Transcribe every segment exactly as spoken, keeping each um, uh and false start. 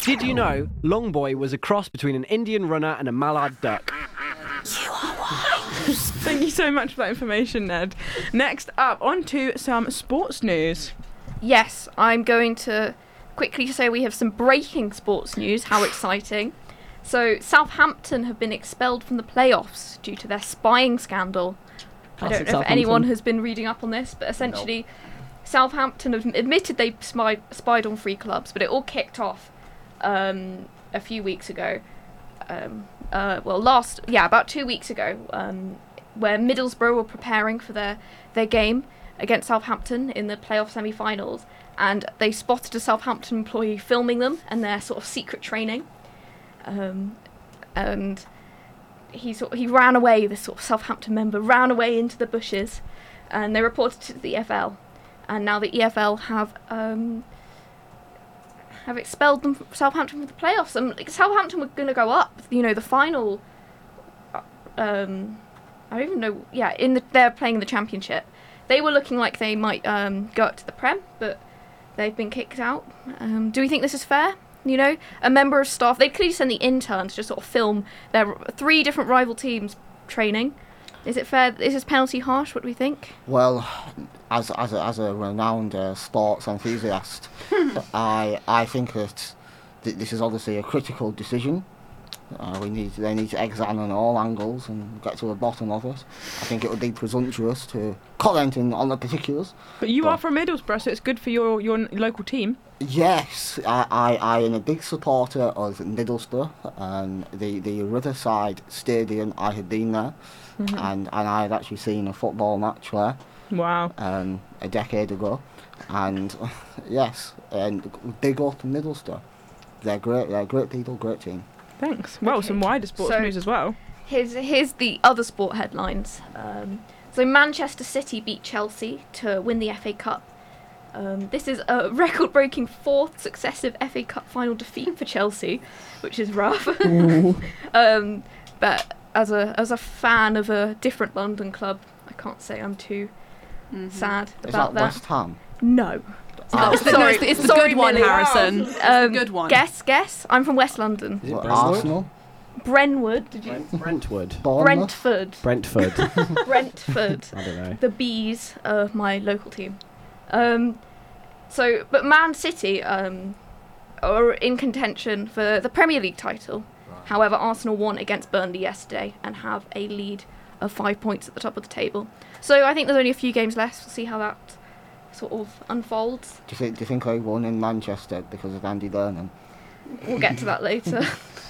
Did you know Longboy was a cross between an Indian runner and a mallard duck? You are wise. Thank you so much for that information, Ned. Next up, on to some sports news. Yes, I'm going to quickly say we have some breaking sports news. How exciting. So, Southampton have been expelled from the playoffs due to their spying scandal. I don't know if anyone has been reading up on this, but essentially, no. Southampton have admitted they spied, spied on three clubs, but it all kicked off um, a few weeks ago. Um, uh, well, last, yeah, about two weeks ago, um, where Middlesbrough were preparing for their, their game against Southampton in the playoff semi-finals, and they spotted a Southampton employee filming them and their sort of secret training. Um, and he sort of, he ran away, this sort of Southampton member ran away into the bushes, and they reported to the E F L, and now the E F L have um, have expelled them from Southampton from the playoffs. And like, Southampton were going to go up, you know, the final. Um, I don't even know. Yeah, in the, they're playing the championship. They were looking like they might um, go up to the Prem, but they've been kicked out. Um, do we think this is fair? You know, a member of staff, they clearly send the interns to just sort of film their three different rival teams training. Is it fair? Is this penalty harsh? What do we think? Well, as as a, as a renowned uh, sports enthusiast, I I think that th- this is obviously a critical decision. Uh, we need they need to examine all angles and get to the bottom of it. I think it would be presumptuous to comment on the particulars. But you but are from Middlesbrough, so it's good for your, your local team. Yes, I, I, I am a big supporter of Middlesbrough, and the, the Riverside Stadium, I had been there, mm-hmm. and, and I had actually seen a football match there. Wow. Um, a decade ago, and yes, and big up Middlesbrough. They're great, they're great people, great team. Thanks. Well, okay. Some wider sports so news as well. Here's, here's the other sport headlines. Um, so Manchester City beat Chelsea to win the F A Cup. Um, this is a record-breaking fourth successive F A Cup final defeat for Chelsea, which is rough. um, but as a as a fan of a different London club, I can't say I'm too mm-hmm. sad is about that. that. West Ham? No. Oh, it's the, sorry, no, it's the, it's the sorry, good one, Millie. Harrison. Um, it's the good one. Guess, guess. I'm from West London. Is it What, Brentwood? Arsenal? Brentwood. Did you? Brent- Brentwood. Brentford. Brentford. Brentford. I don't know. The Bees are my local team. Um, so, but Man City um, are in contention for the Premier League title. Right. However, Arsenal won against Burnley yesterday and have a lead of five points at the top of the table. So I think there's only a few games left. We'll see how that sort of unfolds. Do you think, do you think I won in Manchester because of Andy Burnham? We'll get to that later.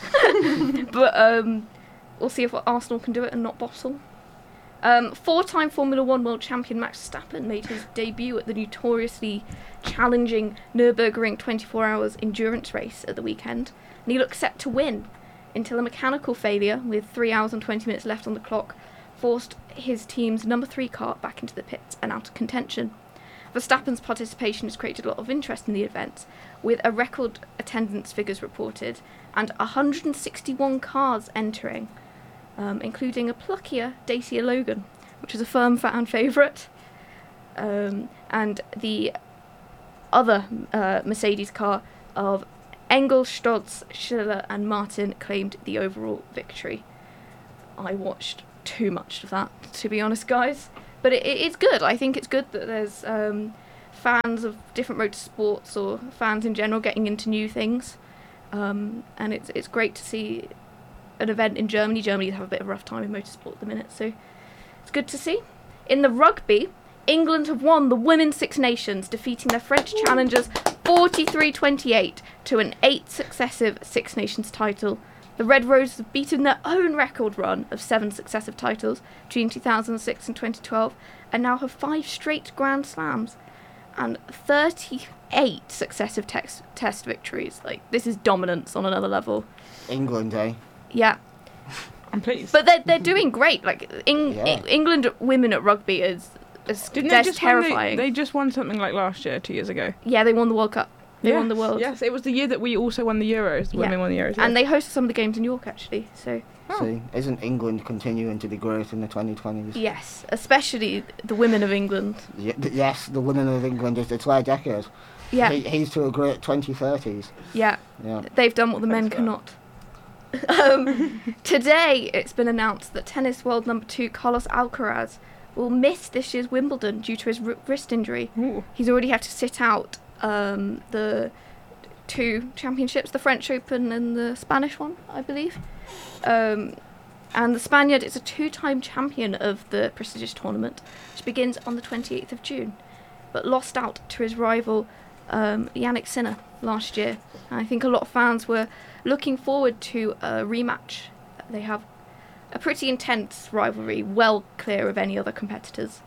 But um, we'll see if Arsenal can do it and not Bottle. Um, four-time Formula One world champion Max Verstappen made his debut at the notoriously challenging Nürburgring twenty-four hours endurance race at the weekend, and he looks set to win until a mechanical failure with three hours and twenty minutes left on the clock forced his team's number three car back into the pits and out of contention. Verstappen's participation has created a lot of interest in the event, with a record attendance figures reported and one hundred sixty-one cars entering, um, including a pluckier Dacia Logan, which is a firm fan favourite, um, and the other uh, Mercedes car of Engel, Stolz, Schiller and Martin claimed the overall victory. I watched too much of that, to be honest, guys. But it, it's good. I think it's good that there's um, fans of different motorsports or fans in general getting into new things. Um, and it's it's great to see an event in Germany. Germany have a bit of a rough time in motorsport at the minute, so it's good to see. In the rugby, England have won the Women's Six Nations, defeating their French challengers forty-three twenty-eight to an eighth successive Six Nations title. The Red Roses have beaten their own record run of seven successive titles between two thousand six and twenty twelve, and now have five straight Grand Slams and thirty-eight successive tex- test victories. Like, this is dominance on another level. England, eh? Yeah. I'm pleased. But they're they're doing great. Like, Eng- Yeah. Eng- England women at rugby is, is Didn't they're they just terrifying. Win the, they just won something like last year, two years ago. Yeah, they won the World Cup. They yes, won the world. Yes, it was the year that we also won the Euros. The Yeah. women won the Euros. And yeah. they hosted some of the games in York, actually. So Oh. See, isn't England continuing to be great in the twenty twenties? yes, especially the women of England. Y- th- yes, the women of England, it's, it's their decade. Yeah, He, he's to a great twenty thirties. yeah. Yeah. They've done what the men cannot. um, today, it's been announced that tennis world number two Carlos Alcaraz will miss this year's Wimbledon due to his r- wrist injury. Ooh. He's already had to sit out um, the two championships, the French Open and the Spanish one, I believe. Um, and the Spaniard is a two-time champion of the prestigious tournament, which begins on the twenty-eighth of June, but lost out to his rival um, Yannick Sinner last year. And I think a lot of fans were looking forward to a rematch. They have a pretty intense rivalry, well clear of any other competitors.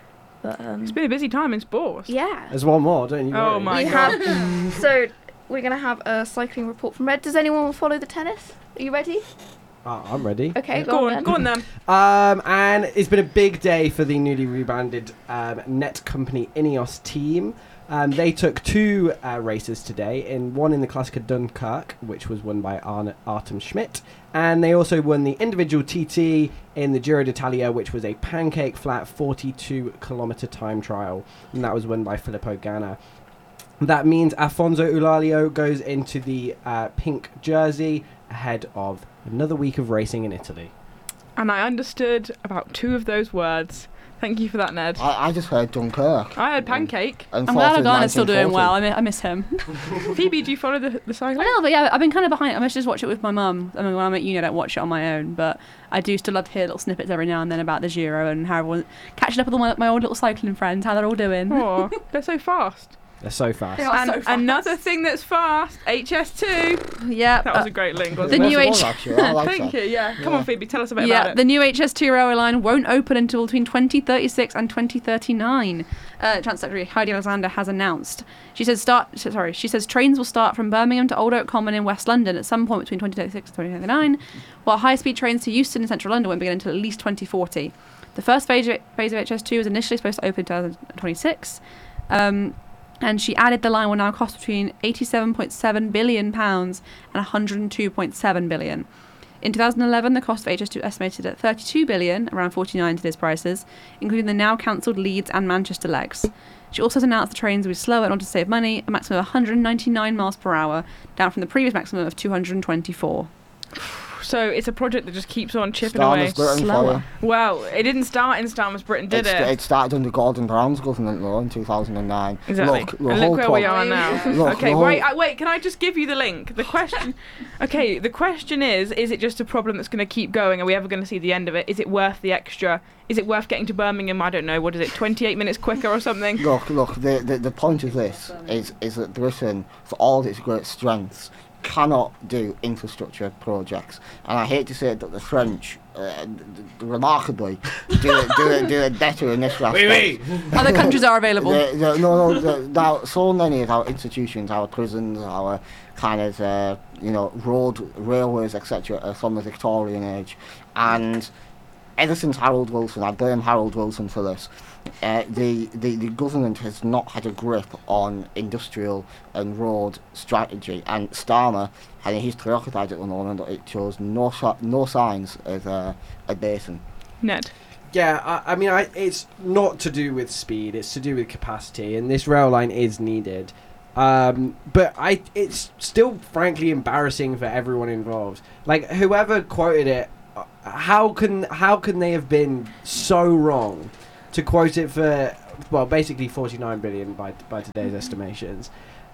But um, It's been a busy time in sports. yeah. There's one more, don't you? Oh worry. my We God. have, so we're going to have a cycling report from Red. Does anyone follow the tennis? Are you ready? Ah, I'm ready. Okay, go, Go on, on, then. go on then. Um, and it's been a big day for the newly rebranded um, net company Ineos team. Um, they took two uh, races today, in one in the Classica Dunkirk, which was won by Arne, Artem Schmidt, and they also won the individual T T in the Giro d'Italia, which was a pancake flat forty-two kilometre time trial, and that was won by Filippo Ganna. That means Afonso Eulalio goes into the uh, pink jersey ahead of another week of racing in Italy. And I understood about two of those words. Thank you for that, Ned. I, I just heard Dunkirk. I had pancake. And I'm glad fought in Organa's still doing nineteen well. I, forty. mi- I miss him. Phoebe, do you follow the, the A cycling? little bit, yeah. I've been kind of behind. I must just watch it with my mum. I mean, when I'm at uni, I don't watch it on my own, but I do still love to hear little snippets every now and then about the Giro and how everyone catching up with all my, my old little cycling friends, how they're all doing. Oh, they're so fast. They're so fast. They are And so fast. another thing that's fast, H S two. Yeah, That was uh, a great link, the wasn't new it? That's H- the one, actually. I like Thank that. you, yeah. Come Yeah. on, Phoebe, tell us a bit yeah, about the it. new H S two railway line won't open until between twenty thirty-six and twenty thirty-nine. Uh, Transport Secretary Heidi Alexander has announced. She says start. Sorry, she says trains will start from Birmingham to Old Oak Common in West London at some point between twenty thirty-six and twenty thirty-nine, while high-speed trains to Euston in Central London won't begin until at least twenty forty. The first phase of, phase of H S two was initially supposed to open in twenty twenty-six. Um, And she added the line will now cost between eighty-seven point seven billion pounds and one hundred two point seven billion pounds. In two thousand eleven, the cost of H S two estimated at thirty-two billion pounds, around forty-nine today's prices, including the now cancelled Leeds and Manchester legs. She also has announced the trains will be slower in order to save money, a maximum of one hundred ninety-nine miles per hour, down from the previous maximum of two hundred twenty-four. So it's a project that just keeps on chipping Starmer's away. Britain for Slower. you. Well, it didn't start in Starmer's Britain, did It's- it? It started under Gordon Brown's government law in two thousand nine. Exactly. Look, the and whole look where we pro- are now. Look, okay, the whole- wait, uh, wait. Can I just give you the link? The question. Okay, the question is: is it just a problem that's going to keep going? Are we ever going to see the end of it? Is it worth the extra? Is it worth getting to Birmingham? I don't know. What is it? twenty-eight minutes quicker or something? Look, look. The, the the point of this is is that Britain, for all its great strengths, cannot do infrastructure projects. And I hate to say it, that the French, uh, d- d- remarkably, do it, do it, do it better in this respect. Other countries are available. The, the, no, no. The, now, so many of our institutions, our prisons, our kind of, uh, you know, road, railways, et cetera, are from the Victorian age, and ever since Harold Wilson, I blame Harold Wilson for this. Uh, the, the the government has not had a grip on industrial and road strategy, and Starmer, and he's preoccupied at the moment, it shows no si- no signs of uh, abating. Ned. Yeah, I, I mean, I, it's not to do with speed; it's to do with capacity, and this rail line is needed. Um, but I, it's still frankly embarrassing for everyone involved. Like whoever quoted it, uh, how can how can they have been so wrong to quote it for, well, basically forty-nine billion by by today's estimations,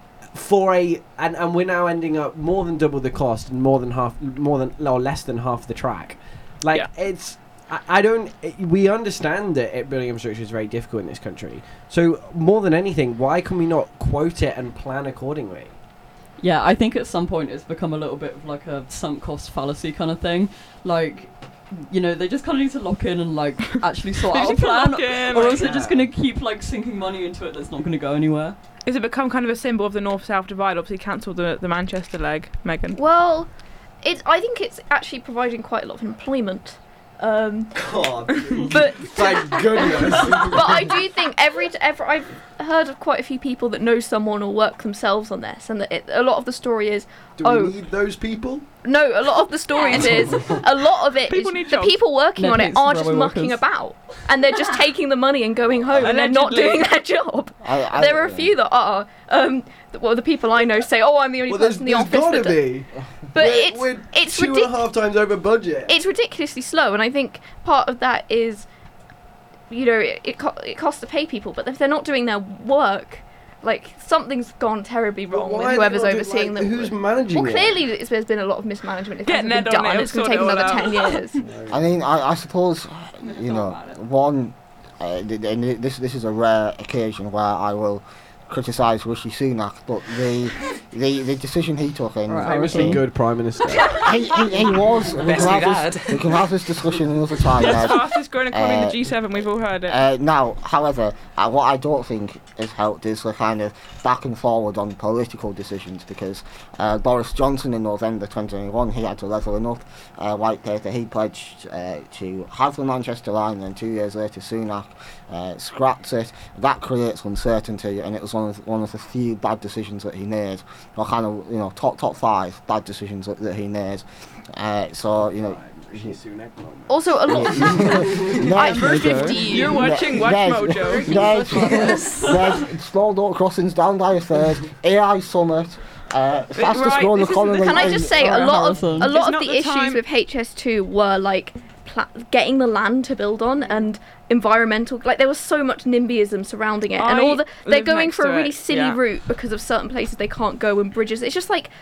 for a and, and we're now ending up more than double the cost and more than half, more than or less than half the track. Like Yeah. it's. I I don't. We understand that it, building infrastructure is very difficult in this country. So more than anything, why can we not quote it and plan accordingly? Yeah, I think at some point it's become a little bit of like a sunk cost fallacy kind of thing. Like, you know, they just kind of need to lock in and like actually sort They out a just need to plan, lock in, or like, else they're just yeah. going to keep like sinking money into it that's not going to go anywhere. Is it become kind of a symbol of the north-south divide? Obviously, cancelled the the Manchester leg, Megan. Well, it. I think it's actually providing quite a lot of employment Um, God. but Thank goodness. but I do think every every I've heard of quite a few people that know someone or work themselves on this, and that it, a lot of the story is Do oh we need those people? no, a lot of the stories is a lot of it People is need the jobs. people working Ned on it hates are just railway mucking workers. about, and they're just taking the money and going home, and they're not Allegedly. doing their job. I, I, There are a few that are. Um, th- well, the people I know say, "Oh, I'm the only Well, there's, person in the there's office." gotta that does-" be. But we're, it's we're it's two and a ridiculous. half times over budget. It's ridiculously slow, and I think part of that is, you know, it it, co- it costs to pay people, but if they're not doing their work, like something's gone terribly But wrong why with are they whoever's not doing- overseeing like, them. Who's managing Well, it? clearly it's, there's been a lot of mismanagement. It Get hasn't Ned been on done. it, It's going to sort take it all another out. ten years. I mean, I, I suppose, you know, one, uh, th- and this this is a rare occasion where I will criticise Rishi Sunak, but the the, the decision he took in, Right, Famously He- good Prime Minister. he, he, he was. We can, Best we've have this, had. we can have this discussion another time. Yes, Ned. fastest growing economy in Uh, the G seven. We've all heard it. Uh, now, however, uh, what I don't think has helped is the kind of back and forward on political decisions, because uh, Boris Johnson in November twenty twenty-one, he had to levelling up uh, white paper. He pledged uh, to have the Manchester line, and two years later Sunak uh, scrapped it. That creates uncertainty, and it was one of one of the few bad decisions that he made, or kind of, you know, top top five bad decisions that, that he made. Uh, so you know. Rishi Sunak. Also, a lot. Ned- Number fifteen. You're watching Watch Ned- Mojo. Ned, Ned, small door crossings down by a third, A I summit, uh, fastest right, growing this is- economy. Can I in- just say a Alright, lot of Harrison. a It's lot of not the, the issues time- with H S two were like pla- getting the land to build on and environmental. Like there was so much NIMBYism surrounding it, and I all the they're live going next for a to really it, silly yeah. route because of certain places they can't go and bridges. It's just like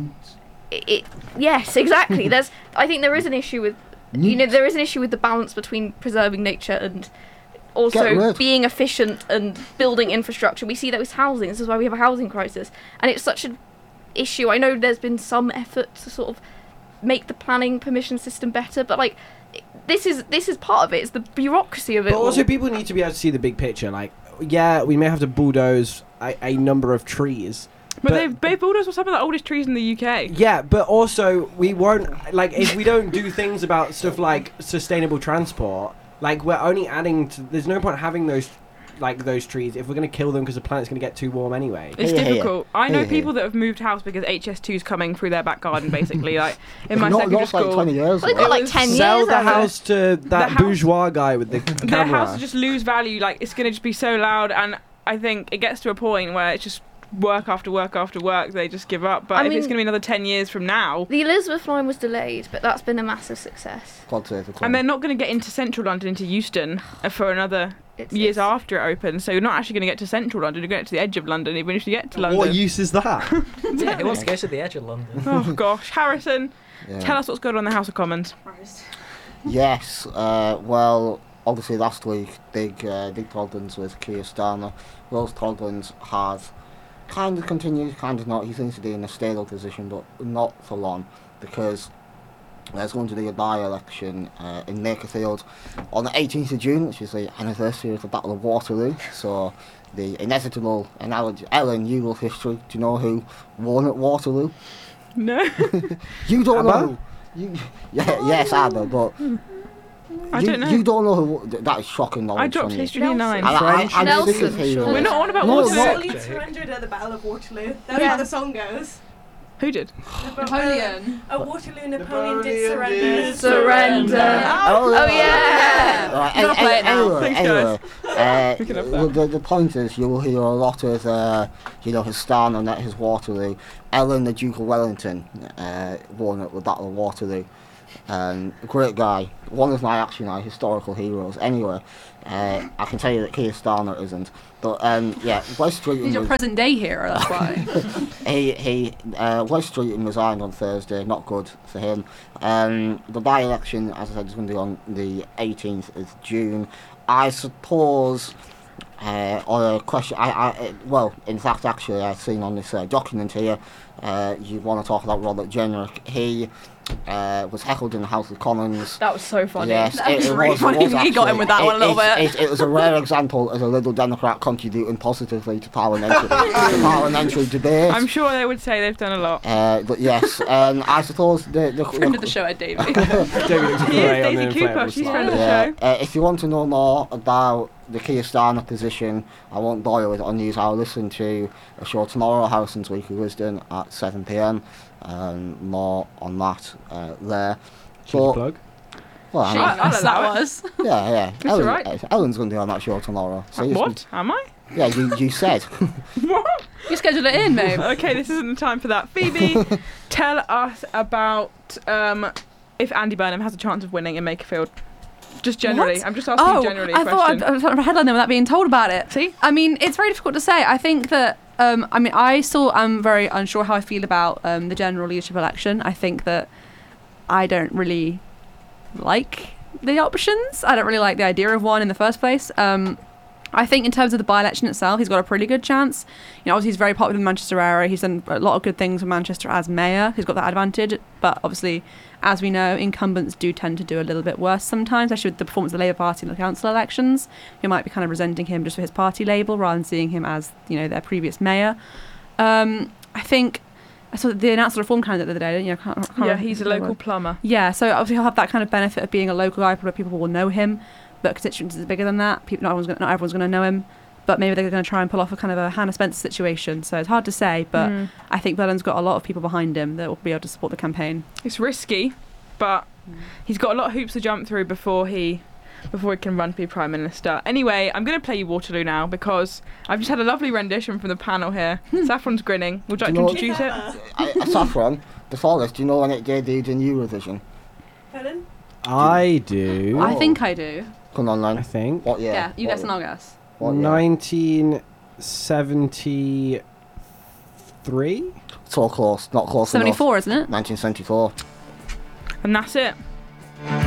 it, it yes, exactly. There's I think there is an issue with you know there is an issue with the balance between preserving nature and Get also rid. being efficient and building infrastructure. We see that with housing. This is why we have a housing crisis, and it's such an issue. I know there's been some effort to sort of make the planning permission system better, but like this is this is part of it. It's the bureaucracy of it. But all. also, people need to be able to see the big picture. Like, yeah, we may have to bulldoze a, a number of trees. But, But- they've, they've built us with some of the oldest trees in the U K. Yeah, but also we won't like if we don't do things about stuff like sustainable transport. Like we're only adding to. There's no point having those like those trees if we're going to kill them because the planet's going to get too warm anyway. It's Here, here. difficult. I know Here, here. people that have moved house because H S two's coming through their back garden, basically. Like in my not, secondary not like school, twenty years Well, they've ago. got like was ten Sell years. the haven't they? house to that house- bourgeois guy with the their camera. house will just lose value. Like it's going to just be so loud, and I think it gets to a point where it's just work after work after work. They just give up. But I if mean- it's going to be another ten years from now, The Elizabeth line was delayed, but that's been a massive success. God save the Queen. and they're not going to get into central London, into Euston, uh, for another It's, years it's- after it opens. So you're not actually going to get to central London. You're going to get to the edge of London, even if you get to London. What use is that? Yeah, he wants to go to the edge of London. Oh gosh, Harrison, Yeah. tell us what's going on in the House of Commons. Yes, uh, well, obviously last week, big uh, big problems with Keir Starmer. Those problems have kind of continued, kind of not. He seems to be in a stable position, but not for long, because there's going to be a by-election uh, in Makerfield on the eighteenth of June, which is the anniversary of the Battle of Waterloo. So the inevitable analogy. Ellen, you love history. Do you know who won at Waterloo? No, You don't Abba? know who. You, yeah, yes, I know, but I you, don't know. You don't know who. That is shocking knowledge. I dropped from you. history in nine. I, I, I'm Nelson, sick of hearing sure. We're this. not on about No, Waterloo. what? Jake. Napoleon surrendered at the Battle of Waterloo. That's Yeah. how the song goes. Who did? Napoleon. At Waterloo, Napoleon, Napoleon did surrender. did Surrender. Oh, Oh yeah. Right, You're not any- playing now. anyway, Thanks, anyway, uh, We can have the, that. the, the point is, you will hear a lot of, uh, you know, his Starmer at his Waterloo. Ellen, the Duke of Wellington, uh, won at the Battle of Waterloo. Um, great guy, one of my actually my historical heroes. Anyway, uh, I can tell you that Keir Starmer isn't. But um, yeah, West Streeton He's your was, present day hero, that's why. he he uh, West Streeton resigned on Thursday. Not good for him. Um, the by-election, as I said, is going to be on the eighteenth of June. I suppose Uh, or a question, I, I, uh, well, in fact, actually, I've seen on this uh, document here, uh, you want to talk about Robert Jenrick. He uh, was heckled in the House of Commons. That was so funny. Yes, That was really was, funny. It was We got him actually- with that it, one a little it, bit. It, it was a rare example of a Liberal Democrat contributing positively to parliamentary, to parliamentary debate. I'm sure they would say they've done a lot. Uh, but yes, um, I suppose the... the, Friend of the show, Ed Davey. David looks He is great on the Daisy Cooper, inflatable she's slide. friend of the Yeah, show. uh, if you want to know more about the Keir Starmer position, I won't bore you with it on news. I'll listen to a show tomorrow, Harrison's Weekly Wisdom, at seven p m. Um, more on that uh, there. Cheeky But, plug. well, I mean, I'll Yes, allow that it. was. yeah, yeah. It's Ellen, alright. uh, Ellen's going to be on that show tomorrow. So you What? Am I? just- yeah, you, you said. What? You scheduled it in, babe. Okay, this isn't the time for that. Phoebe, tell us about um, if Andy Burnham has a chance of winning in Makerfield. Just generally. What? I'm just asking Oh, generally a I thought question. I'd, I was on a headline there without being told about it. See? I mean, it's very difficult to say. I think that, um, I mean, I still am very unsure how I feel about um, the general leadership election. I think that I don't really like the options. I don't really like the idea of one in the first place. Um, I think in terms of the by-election itself, he's got a pretty good chance. You know, obviously he's very popular in the Manchester area. He's done a lot of good things for Manchester as mayor. He's got that advantage. But obviously, as we know, incumbents do tend to do a little bit worse sometimes, especially with the performance of the Labour Party in the council elections. You might be kind of resenting him just for his party label rather than seeing him as, you know, their previous mayor. Um, I think I saw that they announced a reform candidate the other day. You know, can't, can't Yeah, remember he's a the local word. plumber. Yeah, so obviously he'll have that kind of benefit of being a local guy, where people will know him, but constituencies are bigger than that. People, not everyone's gonna, not everyone's going to know him, but maybe they're going to try and pull off a kind of a Hannah Spencer situation. So it's hard to say, but Mm. I think Burnham's got a lot of people behind him that will be able to support the campaign. It's risky, but he's got a lot of hoops to jump through before he before he can run to be Prime Minister. Anyway, I'm going to play you Waterloo now because I've just had a lovely rendition from the panel here. Saffron's grinning. Would you like Do to you know- introduce it? I, I, Saffron, before this, do you know when it debuted in Eurovision? Helen? I do. I think I do. Come on, I then. think. What year? Yeah, you What guess and I'll guess. What year? nineteen seventy-three? So close, not close enough. seventy-four, isn't it? nineteen seventy-four. And that's it.